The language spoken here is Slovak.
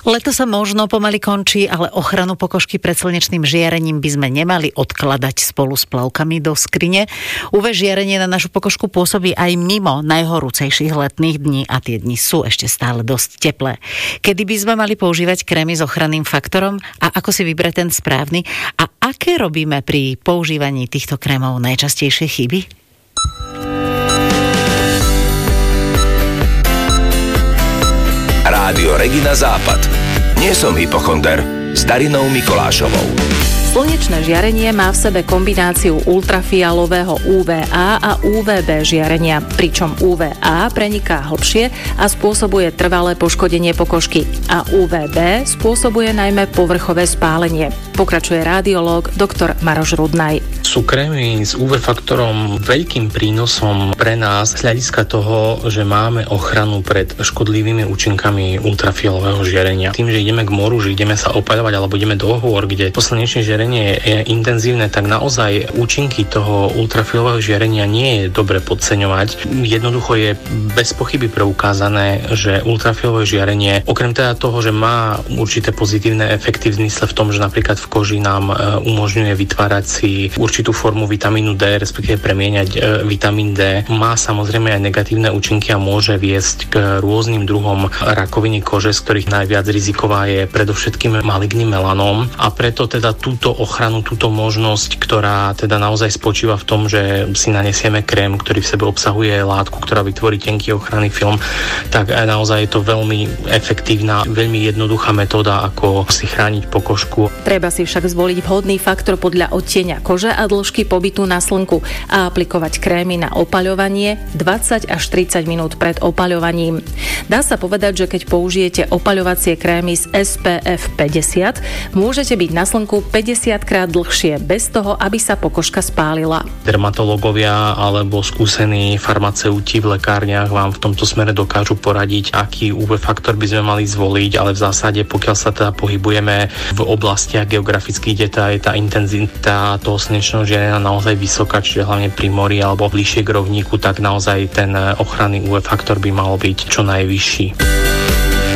Leto sa možno pomaly končí, ale ochranu pokožky pred slnečným žiarením by sme nemali odkladať spolu s plavkami do skrine. UV žiarenie na našu pokožku pôsobí aj mimo najhorúcejších letných dní a tie dni sú ešte stále dosť teplé. Kedy by sme mali používať krémy s ochranným faktorom a ako si vybrať ten správny a aké robíme pri používaní týchto krémov najčastejšie chyby? Rádio Regina Západ. Nie som hypochonder. S Darinou Mikolášovou. Slnečné žiarenie má v sebe kombináciu ultrafialového UVA a UVB žiarenia, pričom UVA preniká hlbšie a spôsobuje trvalé poškodenie pokožky a UVB spôsobuje najmä povrchové spálenie. Pokračuje radiológ dr. Maroš Rudnaj. Sú krémy s UV faktorom veľkým prínosom pre nás z hľadiska toho, že máme ochranu pred škodlivými účinkami ultrafialového žiarenia. Tým, že ideme k moru, že ideme sa opaľovať alebo ideme do hôr, kde to slnečné žiarenie je intenzívne, tak naozaj účinky toho ultrafialového žiarenia nie je dobre podceňovať. Jednoducho je bez pochyby preukázané, že ultrafialové žiarenie, okrem teda toho, že má určité pozitívne efekty v zmysle v tom, že napríklad v koži nám umožňuje vytvárať si určitú formu vitamínu D, respektíve premieňať vitamín D, má samozrejme aj negatívne účinky a môže viesť k rôznym druhom rakoviny kože, z ktorých najviac riziková je predovšetkým maligný melanóm, a preto teda túto ochranu, túto možnosť, ktorá teda naozaj spočíva v tom, že si nanesieme krém, ktorý v sebe obsahuje látku, ktorá vytvorí tenký ochranný film, tak naozaj je to veľmi efektívna, veľmi jednoduchá metóda, ako si chrániť pokožku. Treba si však zvoliť vhodný faktor podľa odtieňa kože a dĺžky pobytu na slnku a aplikovať krémy na opaľovanie 20 až 30 minút pred opaľovaním. Dá sa povedať, že keď použijete opaľovacie krémy z SPF 50, môžete byť na slnku 50 krát dlhšie, bez toho, aby sa pokožka spálila. Dermatológovia alebo skúsení farmaceuti v lekárniach vám v tomto smere dokážu poradiť, aký UV faktor by sme mali zvoliť, ale v zásade, pokiaľ sa teda pohybujeme v oblastiach geografických, kde je tá intenzita toho slnečného žiarenia naozaj vysoká, čiže hlavne pri mori alebo bližšie k rovníku, tak naozaj ten ochranný UV faktor by mal byť čo najvyšší.